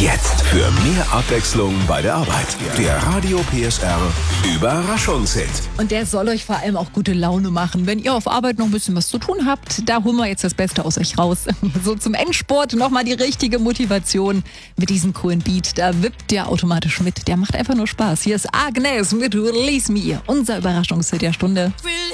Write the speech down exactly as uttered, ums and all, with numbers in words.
Jetzt für mehr Abwechslung bei der Arbeit. Der Radio P S R Überraschungshit. Und der soll euch vor allem auch gute Laune machen. Wenn ihr auf Arbeit noch ein bisschen was zu tun habt, da holen wir jetzt das Beste aus euch raus. So zum Endsport nochmal die richtige Motivation mit diesem coolen Beat. Da wippt der automatisch mit. Der macht einfach nur Spaß. Hier ist Agnes mit Release Me, unser Überraschungshit der Stunde.